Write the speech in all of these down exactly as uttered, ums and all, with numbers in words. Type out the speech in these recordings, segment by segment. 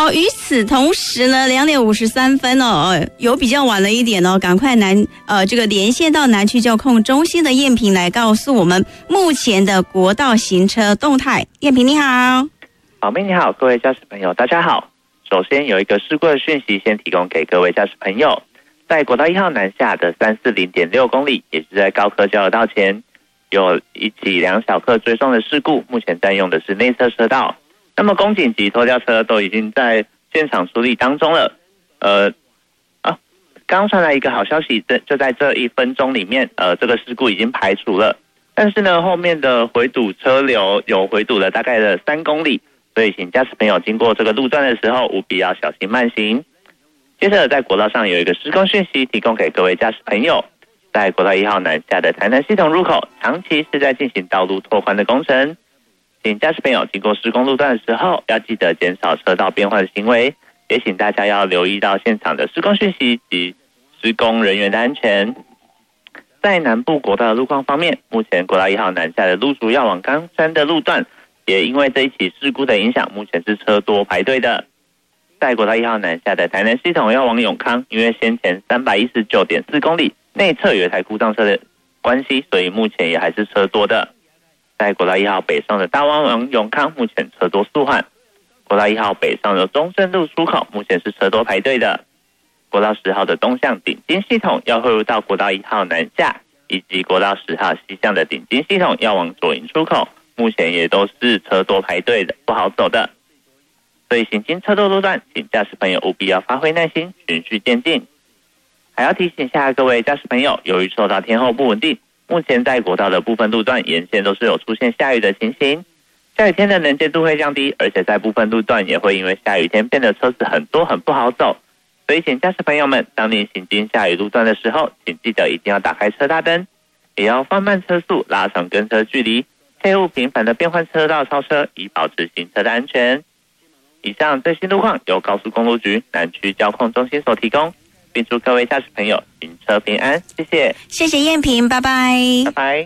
好，与此同时呢，两点五十三分哦，有比较晚了一点哦，赶快南呃这个连线到南区交控中心的燕萍来告诉我们目前的国道行车动态。燕萍你好。 好，妹你好，各位驾驶朋友大家好。首先有一个事故的讯息先提供给各位驾驶朋友，在国道一号南下的三四零点六公里，也是在高科交流道前，有一起两小客追撞的事故，目前占用的是内侧车道。那么公警及拖吊车都已经在现场处理当中了。呃，啊，刚传来一个好消息，就在这一分钟里面，呃，这个事故已经排除了。但是呢，后面的回堵车流有回堵了大概的三公里。所以请驾驶朋友经过这个路段的时候务必要小心慢行。接着在国道上有一个施工讯息提供给各位驾驶朋友，在国道一号南下的台南系统入口长期是在进行道路拓宽的工程，请驾驶朋友经过施工路段的时候要记得减少车道变换的行为，也请大家要留意到现场的施工讯息及施工人员的安全。在南部国道的路况方面，目前国道一号南下的路竹要往冈山的路段也因为这一起事故的影响，目前是车多排队的。在国道一号南下的台南系统要往永康，因为先前三百一十九点四公里内侧有一台故障车的关系，所以目前也还是车多的。在国道一号北上的大湾往永康，目前车多速缓。国道一号北上的中正路出口，目前是车多排队的。国道十号的东向顶金系统要汇入到国道一号南下，以及国道十号西向的顶金系统要往左营出口，目前也都是车多排队的，不好走的。所以行经车多路段，请驾驶朋友务必要发挥耐心，循序渐进。还要提醒一下各位驾驶朋友，由于受到天候不稳定，目前在国道的部分路段沿线都是有出现下雨的情形。下雨天的能见度会降低，而且在部分路段也会因为下雨天变得车子很多很不好走。所以请驾驶朋友们，当您行经下雨路段的时候，请记得一定要打开车大灯，也要放慢车速，拉长跟车距离，切勿频繁的变换车道超车，以保持行车的安全。以上最新路况由高速公路局南区交控中心所提供，并祝各位驾驶朋友行车平安，谢谢。 谢谢燕萍，拜拜。 拜拜。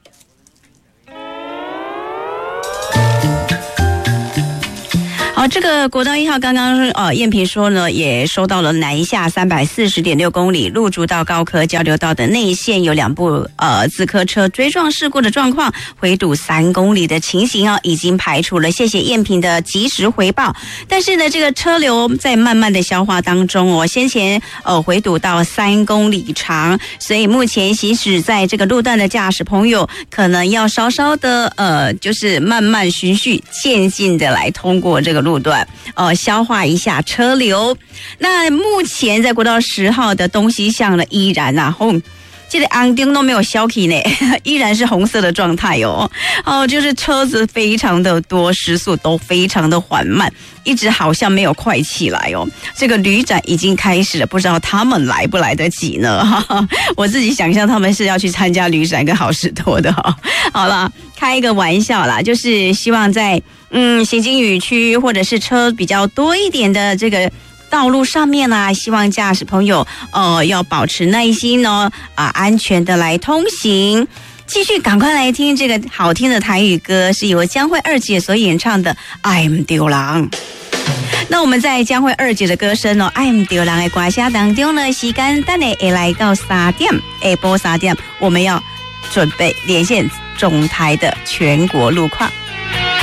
好，这个国道一号刚刚呃燕萍说呢，也收到了南下三百四十点六公里路竹到高科交流道的内线有两部呃自客车追撞事故的状况，回堵三公里的情形啊，已经排除了。谢谢燕萍的及时回报。但是呢，这个车流在慢慢的消化当中哦，先前呃回堵到三公里长，所以目前行驶在这个路段的驾驶朋友，可能要稍稍的呃，就是慢慢循序渐进的来通过这个路。路段呃，消化一下车流。那目前在国道十号的东西向呢，依然啊，红这个安丁都没有消起呢，依然是红色的状态哦。哦，就是车子非常的多，时速都非常的缓慢，一直好像没有快起来哦。这个旅展已经开始了，不知道他们来不来得及呢？我自己想象他们是要去参加旅展跟好事多的哦。好了，开一个玩笑啦，就是希望在嗯行经雨区或者是车比较多一点的这个道路上面啊，希望驾驶朋友呃要保持耐心哦，啊、呃、安全的来通行。继续赶快来听这个好听的台语歌，是由江蕙二姐所演唱的《I'm 丢郎》。那我们在江蕙二姐的歌声哦，《I'm 丢郎》的歌声当中呢，时间等下会来到三点，下晡三点，我们要准备连线中台的全国路况。